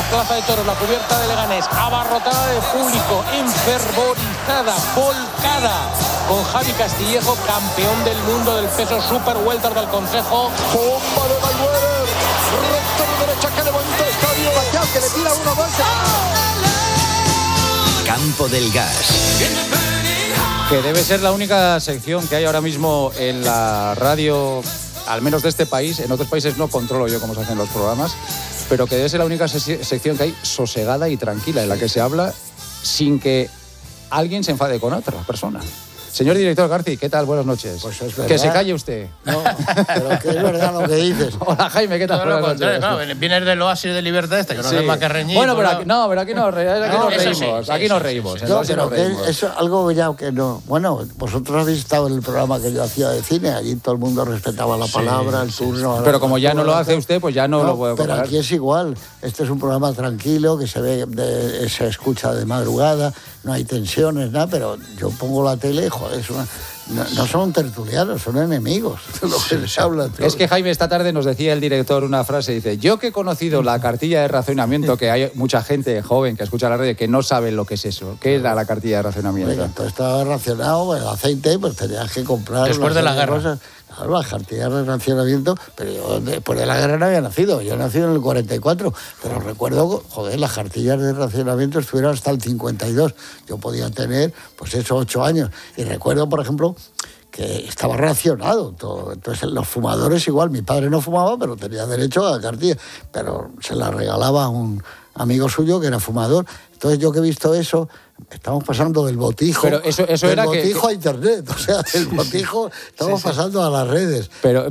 Plaza de Toros, la cubierta de Leganés, abarrotada de público, enfervorizada, volcada, con Javi Castillejo, campeón del mundo del peso super welter del Consejo. Bomba de Mayweather, recto de derecha que levanta el estadio, Baquiao, que le tira 1-2. Campo del Gas. Que debe ser la única sección que hay ahora mismo en la radio, al menos de este país. En otros países no controlo yo cómo se hacen los programas, pero que debe ser la única sección que hay sosegada y tranquila, en la que se habla sin que alguien se enfade con otra persona. Señor director Garci, ¿qué tal? Buenas noches. Pues es verdad. Que se calle usted. No, pero que es verdad lo que dices. Hola Jaime, ¿qué tal? Todo lo contrario, claro, vienes del oasis de libertad que no hace más que reñir. Bueno, pero aquí, pero aquí nos reímos. Aquí nos reímos. No, pero que es algo ya que no... Bueno, vosotros habéis estado en el programa que yo hacía de cine, allí todo el mundo respetaba la palabra, el turno... Pero como ya no lo hace usted, pues ya no lo puedo comparar. Pero aquí es igual. Este es un programa tranquilo, que se ve, se escucha de madrugada, no hay tensiones, nada, pero yo pongo la tele, joder, es una... No son tertulianos, son enemigos. Lo que les habla. Es que Jaime, esta tarde nos decía el director una frase, dice: yo que he conocido la cartilla de racionamiento, que hay mucha gente joven que escucha la radio que no sabe lo que es eso. ¿Qué era la cartilla de racionamiento? Venga, todo estaba racionado, el aceite, pues tenías que comprar... Después de la guerra. Cosas. Claro, las cartillas de racionamiento, pero yo después de la guerra no había nacido, yo nací en el 44, pero recuerdo, joder, las cartillas de racionamiento estuvieron hasta el 52, yo podía tener, pues eso, 8 años, y recuerdo, por ejemplo, que estaba racionado todo. Entonces los fumadores igual, mi padre no fumaba, pero tenía derecho a la cartilla, pero se la regalaba a un amigo suyo que era fumador. Entonces yo que he visto eso, estamos pasando del botijo, pero eso era botijo a internet, o sea, del botijo estamos pasando a las redes. Pero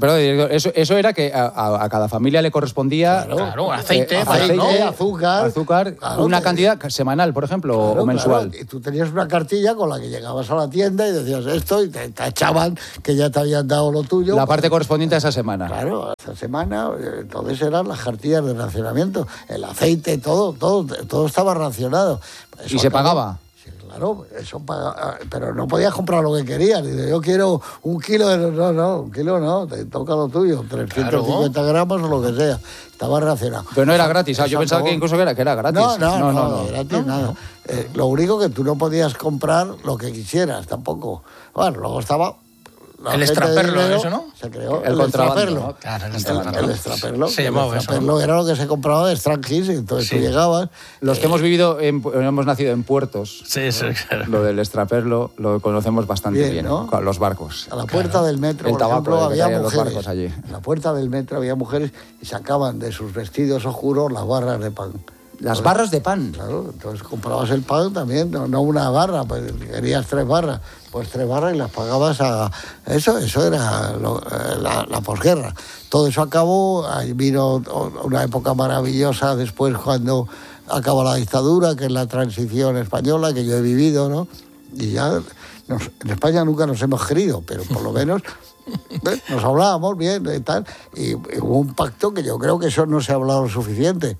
eso era que a cada familia le correspondía aceite, azúcar, claro, una cantidad semanal, por ejemplo, o mensual. Claro. Y tú tenías una cartilla con la que llegabas a la tienda y decías esto y te echaban que ya te habían dado lo tuyo. La parte correspondiente a esa semana. Claro, esa semana, entonces eran las cartillas de racionamiento, el aceite, todo estaba racionado. Eso ¿y se pagaba? Sí, claro, eso pagaba, pero no podías comprar lo que querías. Dice, yo quiero 1 kilo de... No, 1 kilo no, te toca lo tuyo, 350 gramos o lo que sea. Estaba racionado. Pero no era gratis, yo pensaba que incluso era gratis. No, gratis nada. Lo único que tú no podías comprar lo que quisieras tampoco. Bueno, luego estaba... El extraperlo, eso, ¿no? Se creó el extraperlo. ¿no? Claro, el extraperlo. Se llamaba el extraperlo era lo que se compraba de Strangis, y entonces tú llegabas... Los que hemos nacido en puertos, sí, claro. Lo del extraperlo lo conocemos bastante bien, ¿no? Los barcos. A la puerta del metro, por ejemplo, había mujeres. Los barcos allí. En la puerta del metro había mujeres y sacaban de sus vestidos oscuros las barras de pan. Las barras de pan. Claro, entonces comprabas el pan también, no una barra, pues querías 3 barras, pues 3 barras y las pagabas a... Eso era la posguerra. Todo eso acabó, ahí vino una época maravillosa después cuando acabó la dictadura, que es la transición española, que yo he vivido, ¿no? Y ya en España nunca nos hemos querido, pero por lo menos... nos hablábamos bien y tal, y hubo un pacto que yo creo que eso no se ha hablado lo suficiente.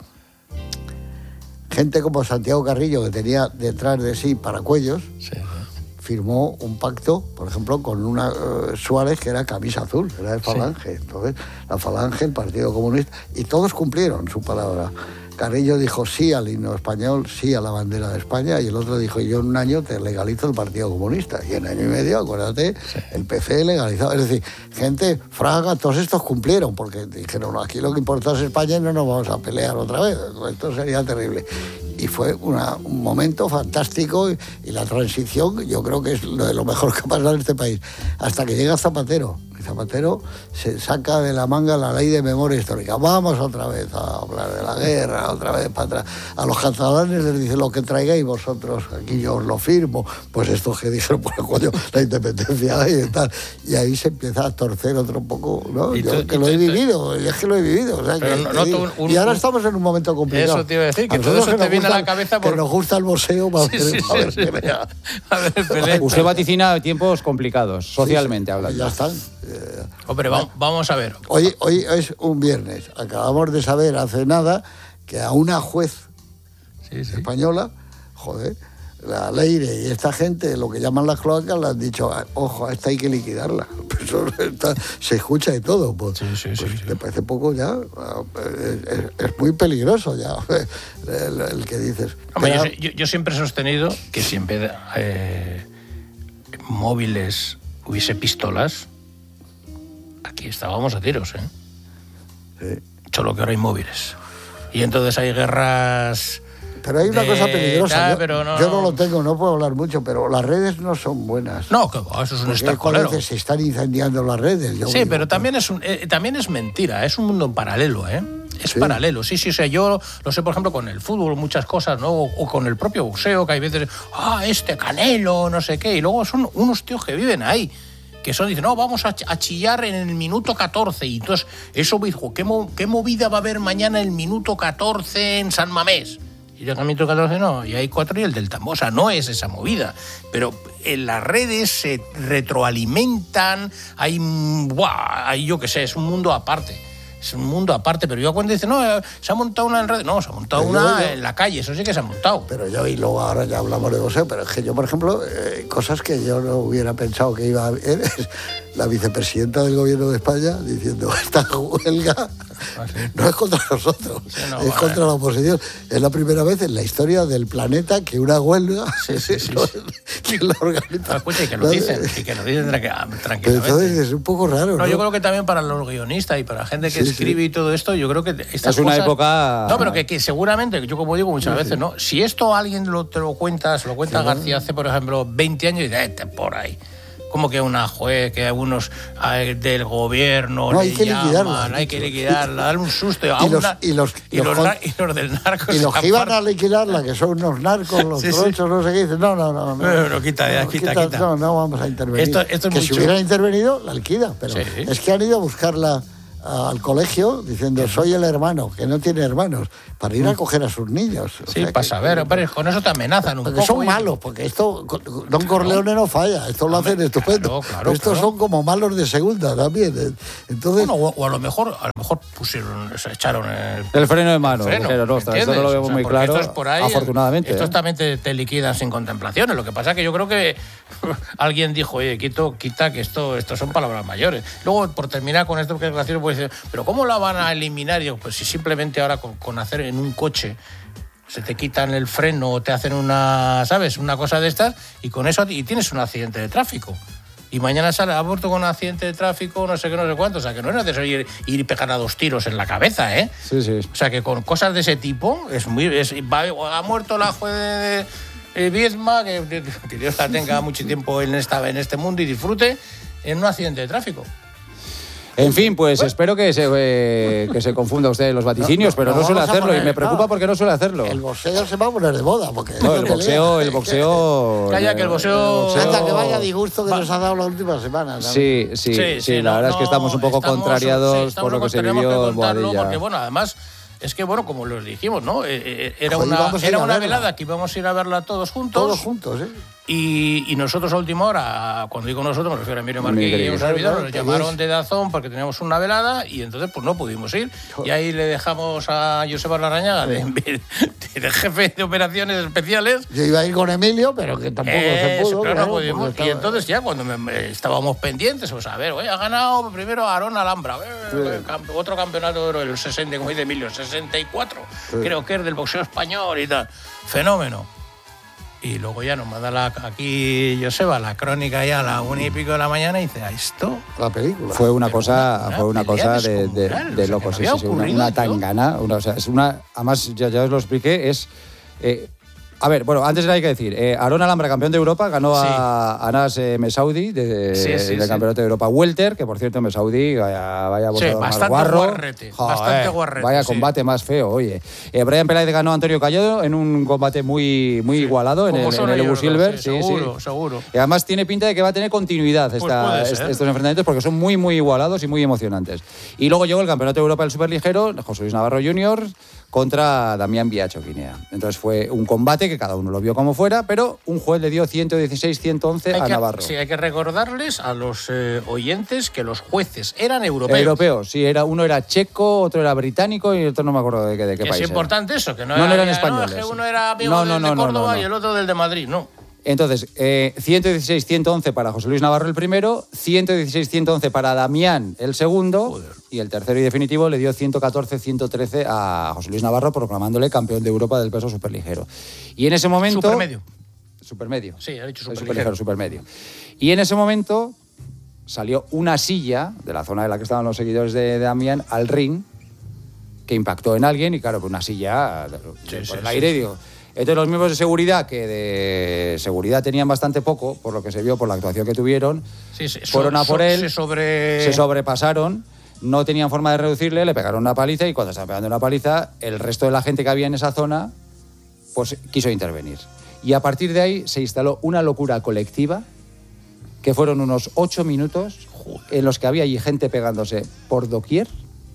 Gente como Santiago Carrillo, que tenía detrás de sí paracuellos, firmó un pacto, por ejemplo, con una Suárez que era camisa azul, era de Falange. Entonces, la Falange, el Partido Comunista, y todos cumplieron su palabra. Carrillo dijo sí al himno español, sí a la bandera de España, y el otro dijo, yo en un año te legalizo el Partido Comunista. Y en año y medio, acuérdate, el PC legalizado. Es decir, gente, Fraga, todos estos cumplieron, porque dijeron, no, aquí lo que importa es España y no nos vamos a pelear otra vez. Esto sería terrible. Y fue un momento fantástico, y la transición yo creo que es lo de lo mejor que ha pasado en este país. Hasta que llega Zapatero. Y Zapatero se saca de la manga la ley de memoria histórica. Vamos otra vez a hablar de la guerra, otra vez para atrás. A los catalanes les dice lo que traigáis vosotros, aquí yo os lo firmo. Pues esto que dijeron, pues coño, la independencia y tal. Y ahí se empieza a torcer otro poco, ¿no? Yo que lo he vivido, y es que lo he vivido. O sea, y ahora estamos en un momento complicado. Eso te iba a decir, que todo eso te viene a la cabeza que nos gusta el boxeo para ver pelea. Usted vaticina tiempos complicados, socialmente hablando. Ya están. Hombre, vamos a ver. Hoy es un viernes. Acabamos de saber hace nada que a una juez española, joder, la Leire y esta gente, lo que llaman las cloacas, le han dicho, ojo, a esta hay que liquidarla. Eso se escucha de todo. Pues, Sí. ¿Te parece poco ya? Es muy peligroso ya el que dices. Hombre, yo siempre he sostenido que si en vez de móviles hubiese pistolas, aquí estábamos a tiros, ¿eh? Sí. Solo que ahora hay móviles. Y entonces hay guerras... Pero hay una cosa peligrosa. Pero yo no lo tengo, no puedo hablar mucho, pero las redes no son buenas. No, que eso es un estacolero. Se están incendiando las redes. Pero también es mentira, es un mundo paralelo, ¿eh? Es paralelo, sí. O sea, yo lo sé, por ejemplo, con el fútbol, muchas cosas, ¿no? O con el propio boxeo, que hay veces, este Canelo, no sé qué, y luego son unos tíos que viven ahí, que dicen, no, vamos a chillar en el minuto 14, y entonces eso me dijo, ¿qué movida va a haber mañana el minuto 14 en San Mamés? Y yo en minuto 14 no, y hay 4 y el del tambor. O sea, no es esa movida. Pero en las redes se retroalimentan, hay yo qué sé, es un mundo aparte. Es un mundo aparte, pero yo cuando dicen, no, se ha montado una en redes, no, se ha montado una en la calle, eso sí que se ha montado. Pero y luego ahora ya hablamos de boxeo, pero es que yo, por ejemplo, cosas que yo no hubiera pensado que iba a haber, es la vicepresidenta del gobierno de España diciendo, esta huelga no es contra nosotros, es contra la oposición. Es la primera vez en la historia del planeta que una huelga que la organiza. Escucha, y que lo dicen tranquilamente. Pero entonces es un poco raro, ¿no? Yo creo que también para los guionistas y para la gente que escribe y todo esto, yo creo que estas es una cosas, época... No, pero que seguramente, yo como digo muchas veces, ¿no? Si esto alguien te lo cuenta García hace, por ejemplo, 20 años, y dice, por ahí. Como que una juez, que algunos del gobierno no, le llaman, hay que liquidarla, darle un susto. Y los del narco. Y los que iban a liquidarla, que son unos narcos, los trochos, no sé qué, dicen, no. No, quita. No vamos a intervenir. Esto es que si hubieran intervenido, la liquida, pero es que han ido a buscarla al colegio diciendo, soy el hermano, que no tiene hermanos, para ir a coger a sus niños. Para saber, pero con eso te amenazan un poco. Son malos, porque esto, Don Corleone no falla, esto lo hacen estupendo. Claro, estos son como malos de segunda también. Entonces, o a lo mejor echaron el freno de mano. Esto no lo vemos muy claro, afortunadamente. Estos también te liquidan sin contemplaciones. Lo que pasa es que yo creo que alguien dijo, oye, quita que esto son palabras mayores. Luego, por terminar con esto, que es gracioso, pues dice, pero ¿cómo la van a eliminar? Y yo, pues si simplemente ahora con hacer en un coche se te quitan el freno o te hacen una cosa de estas, y con eso y tienes un accidente de tráfico. Y mañana ha muerto con un accidente de tráfico, no sé qué, no sé cuánto. O sea, que no es necesario ir y pegar a 2 tiros en la cabeza, ¿eh? Sí. O sea, que con cosas de ese tipo ha muerto la juez de Viedma, que Dios la tenga mucho tiempo en este mundo y disfrute, en un accidente de tráfico. En fin, pues espero que se confunda usted en los vaticinios, pero no suele hacerlo, y me preocupa porque no suele hacerlo. El boxeo se va a poner de moda. Porque no, el boxeo... Calla, que el boxeo... Anda, que vaya disgusto que nos ha dado la última semana. Sí, la verdad es que estamos un poco contrariados por lo que se vivió en Boadilla. Porque, además... Es que, como les dijimos, ¿no? Era una velada que íbamos a ir a verla todos juntos. Todos juntos, ¿eh? Y nosotros a última hora, cuando digo nosotros, me refiero a Emilio Marqués y un servidor, nos llamaron de Dazón porque teníamos una velada y entonces pues no pudimos ir. Y ahí le dejamos a Joseba Larrañaga, de jefe de operaciones especiales. Yo iba a ir con Emilio, pero que tampoco se pudo. Claro, no pudimos. Y entonces ya cuando estábamos pendientes, pues a ver, ha ganado primero Aarón Alhambra, otro campeonato del 60, como dice Emilio, 64, creo que es del boxeo español y tal. Fenómeno. Y luego ya nos manda aquí Joseba la crónica ya a las 1:00 de la mañana y dice, esto... La película. Fue una cosa de locos, sí, una tangana. Además, ya os lo expliqué, es... a ver, antes hay que decir, Aarón Alhambra, campeón de Europa, ganó a Anas Messaoudi del campeonato de Europa Welter, que por cierto Messaoudi vaya bastante guarro. Bastante guarrete. Vaya combate más feo, oye. Brian Peláez ganó a Antonio Callado en un combate muy igualado en el Ebu Silver. Seguro. Y además tiene pinta de que va a tener continuidad estos enfrentamientos porque son muy igualados y muy emocionantes. Y luego llegó el campeonato de Europa del superligero, José Luis Navarro Jr., contra Damián Biacho Guinea. Entonces fue un combate empate que cada uno lo vio como fuera, pero un juez le dio 116-111 a Navarro. Sí, hay que recordarles a los oyentes que los jueces eran europeos. Europeos, sí, uno era checo, otro era británico y otro no me acuerdo de qué país. Es importante eso, que no eran españoles. No, es que uno era amigo de Córdoba y el otro del de Madrid, no. Entonces, 116-111 para José Luis Navarro el primero, 116-111 para Damián el segundo. Joder. Y el tercero y definitivo le dio 114-113 a José Luis Navarro, proclamándole campeón de Europa del peso superligero. Y en ese momento... Supermedio. Sí, ha dicho superligero. Supermedio. Y en ese momento salió una silla de la zona de la que estaban los seguidores de Damián al ring, que impactó en alguien y claro, pues una silla por el aire, digo... Entonces los miembros de seguridad, que de seguridad tenían bastante poco, por lo que se vio por la actuación que tuvieron, fueron a por él, se sobrepasaron, no tenían forma de reducirle, le pegaron una paliza y cuando estaban pegando una paliza, el resto de la gente que había en esa zona pues quiso intervenir. Y a partir de ahí se instaló una locura colectiva, que fueron unos 8 minutos en los que había allí gente pegándose por doquier,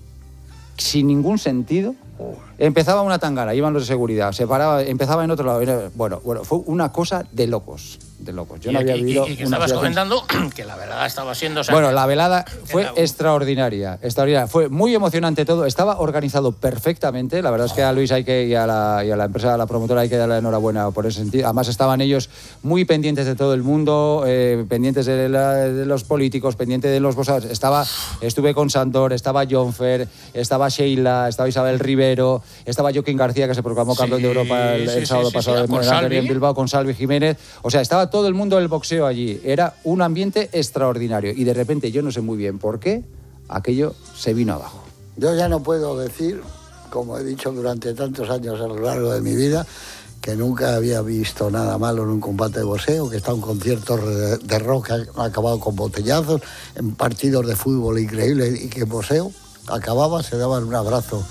sin ningún sentido. Empezaba una tangana, iban los de seguridad, se paraba, empezaba en otro lado. Bueno, fue una cosa de locos. Yo no había vivido. Y que estabas comentando que la velada estaba siendo. Bueno, la velada fue extraordinaria. Fue muy emocionante todo. Estaba organizado perfectamente. La verdad es que a Luis y a la empresa, a la promotora, hay que darle la enhorabuena por ese sentido. Además, estaban ellos muy pendientes de todo el mundo, pendientes de los políticos, pendientes de los bosados. Estuve con Sandor, estaba Jonfer, estaba Sheila, estaba Isabel Rivero, estaba Joaquín García, que se proclamó campeón de Europa el sábado pasado en Bilbao, con Salvi Jiménez. O sea, estaba todo el mundo del boxeo allí. Era un ambiente extraordinario. Y de repente, yo no sé muy bien por qué, aquello se vino abajo. Yo ya no puedo decir, como he dicho durante tantos años a lo largo de mi vida, que nunca había visto nada malo en un combate de boxeo, que está un concierto de rock que ha acabado con botellazos, en partidos de fútbol increíbles, y que en boxeo acababa, se daban un abrazo.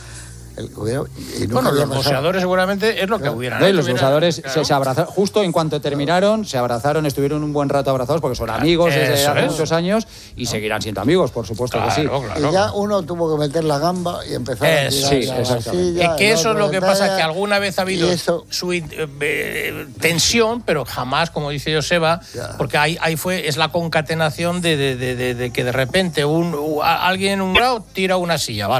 Los boxeadores seguramente es lo que hubieran hecho. Los boxeadores se abrazaron, justo en cuanto terminaron, se abrazaron, estuvieron un buen rato abrazados porque son amigos desde hace muchos años y seguirán siendo amigos, por supuesto que sí. Y ya uno tuvo que meter la gamba y empezar a tirar la silla, que eso es lo que pasa, que alguna vez ha habido tensión, pero jamás, como dice Joseba, porque ahí es la concatenación de que de repente alguien en un grado tira una silla, ¿vale?